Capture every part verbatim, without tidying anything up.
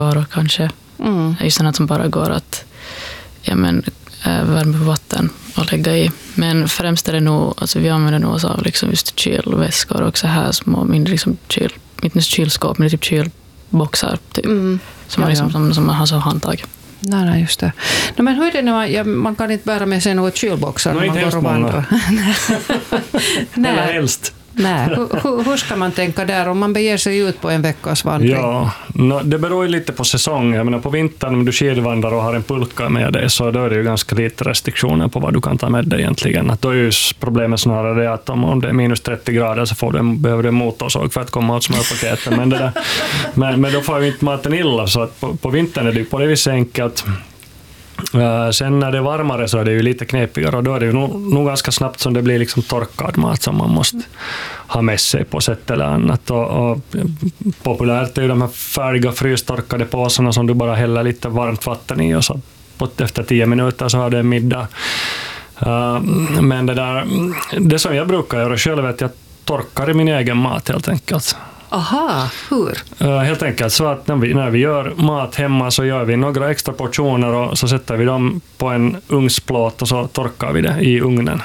kanske. Mm. Just sådant som bara går att ja, men, äh, värma på vatten och lägga i. Men främst är det nog, alltså vi använder nog oss av liksom just kylväskor och så här små, mindre liksom kyl, inte kylskåp, men typ kylboxar typ. Mm. Som, Ja, man liksom, ja. som, som man har så handtag. Nej, nej, just det. No, men hur är det när man, ja, man kan inte bära med sig något kylboxar när Nej, man inte går och helst vandrar. Eller Nej, helst. nej. Hur, hur, hur ska man tänka där om man beger sig ut på en veckas vandring? Ja, no, det beror ju lite på säsong. Jag menar, på vintern om du skidvandrar och har en pulka med dig så då är det ju ganska lite restriktioner på vad du kan ta med dig egentligen. Att då är ju problemet snarare det att om, om det är minus trettio grader så får du, behöver du en motorsåg för att komma åt smörpaketet. Men, det där, men, men då får ju inte maten illa, så att på, på vintern är det ju på det viset enkelt. Uh, sen när det är varmare så är det ju lite knepigare och då är det ju nog, nog ganska snabbt som det blir liksom torkad mat som man måste ha med sig på sätt eller annat. Och, och populärt är ju de här färdiga frystorkade påsarna som du bara häller lite varmt vatten i och så på, efter tio minuter så har du en middag. Uh, men det där, det som jag brukar göra själv är att jag torkar i min egen mat helt enkelt. Aha, hur? Uh, helt enkelt så att när vi, när vi gör mat hemma så gör vi några extra portioner och så sätter vi dem på en ugnsplåt och så torkar vi det i ugnen.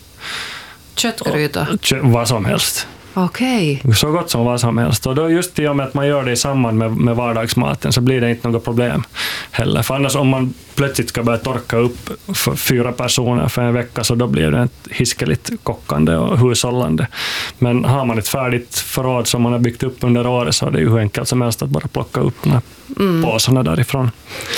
Köttgryta? Kö- vad som helst. Okej. Så gott som vad som helst. Och då just i och med att man gör det i samband med, med vardagsmaten så blir det inte något problem heller. För annars om man plötsligt ska börja torka upp för fyra personer för en vecka så då blir det ett hiskeligt kockande och hushållande. Men har man ett färdigt förråd som man har byggt upp under året så är det ju hur enkelt som helst att bara plocka upp de här mm. påsarna därifrån.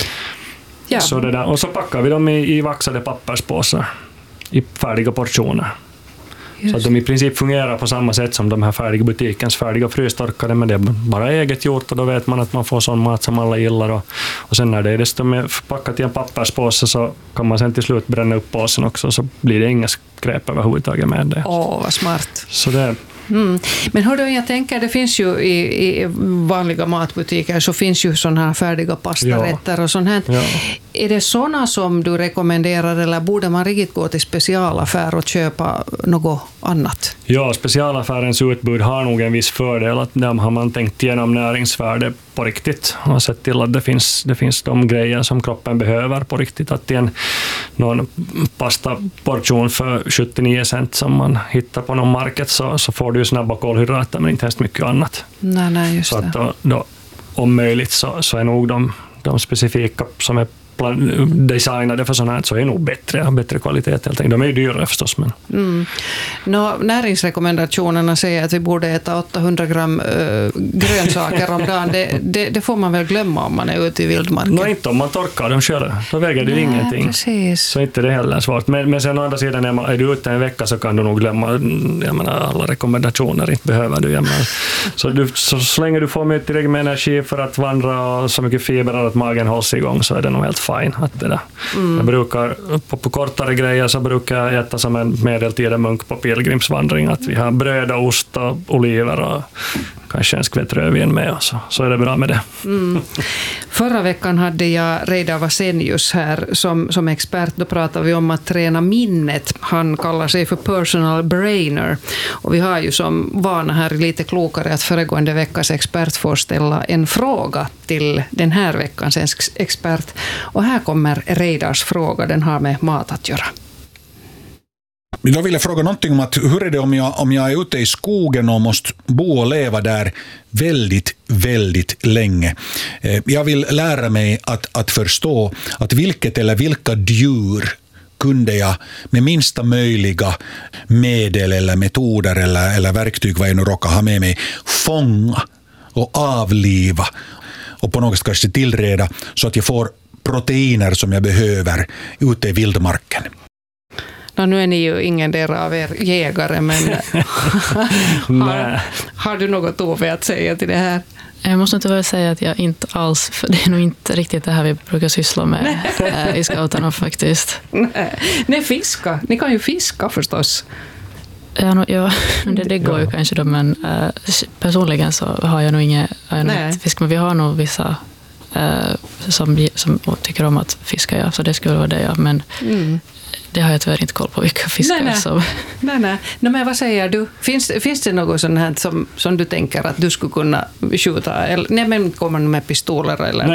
Ja. Så det där. Och så packar vi dem i, i vaxade papperspåsar i färdiga portioner. Just. Så att de i princip fungerar på samma sätt som de här färdiga butikens färdiga frystorkade, men det är bara eget gjort och då vet man att man får sån mat som alla gillar. Och, och sen när det är desto mer förpackat i en papperspåse så kan man sen till slut bränna upp påsen också så blir det inga skräp överhuvudtaget med det. Åh, vad smart. Så det Mm. Men hördu, jag tänker, det finns ju i, i vanliga matbutiker så finns ju sådana här färdiga pastarätter ja. och sånt här. Ja. Är det sådana som du rekommenderar eller borde man riktigt gå till specialaffär och köpa något annat? Ja, specialaffärens utbud har nog en viss fördel att där har man tänkt igenom näringsvärde på riktigt och sett till att det finns, det finns de grejer som kroppen behöver på riktigt. Att en, någon pastaportion för sjuttionio cent som man hittar på någon market så, så får du ju snabba kolhydrater men inte ens mycket annat. Nej, nej, just så det. att då, då, om möjligt så, så är nog de, de specifika som är designade för sådana här så är nog bättre, bättre kvalitet helt enkelt. De är ju dyra förstås. Men. Mm. Nå, näringsrekommendationerna säger att vi borde äta åttahundra gram äh, grönsaker om dagen. Det, det, det får man väl glömma om man är ute i vildmarken. Nå, inte om man torkar dem själv. Då väger det Nej, ingenting. Precis. Så inte det heller svårt. Men, men sen å andra sidan är, man, är du ute en vecka så kan du nog glömma jag menar, alla rekommendationer. Inte behöver du. Jag menar. Så, du så, så länge du får med tillräckligt med energi för att vandra och så mycket fibrer att magen hålls igång så är det nog helt fine. Att det där. Mm. Jag brukar, på, på kortare grejer så brukar jag äta som en medeltida munk på pilgrimsvandring. Att vi har bröd och ost och oliver och kanske en skvätt rödvin med. Och så, så är det bra med det. Mm. Förra veckan hade jag Reidar Vasenius här som, som expert. Då pratade vi om att träna minnet. Han kallar sig för personal brainer. Och vi har ju som vana här lite klokare att föregående veckas expert får ställa en fråga till den här veckans expert. Och här kommer Reidars fråga. Den har med mat att göra. Då vill jag fråga någonting om att hur är det om jag, om jag är ute i skogen och måste bo och leva där väldigt, väldigt länge. Jag vill lära mig att, att förstå att vilket eller vilka djur kunde jag med minsta möjliga medel eller metoder eller, eller verktyg vad jag nu råkar ha med mig fånga och avliva och på något sätt kanske tillreda så att jag får proteiner som jag behöver ute i vildmarken. No, nu är ni ju ingen del av er jägare, men har, har du något Ove att säga till det här? Jag måste inte väl säga att jag inte alls, för det är nog inte riktigt det här vi brukar syssla med äh, i scouterna faktiskt. Nej. Nej, fiska. Ni kan ju fiska förstås. Ja, no, ja det, det går ju kanske då, men äh, personligen så har jag nog inget, har jag nog inte fisk, men vi har nog vissa äh, som, som tycker om att fiska, ja, så det skulle vara det, ja, men mm. det har jag tyvärr inte koll på vilka fiskar nej, nej. som... Nej, nej. No, men vad säger du? Finns, finns det något sånt här som, som du tänker att du skulle kunna skjuta? Eller, nej, men kommer med pistoler eller?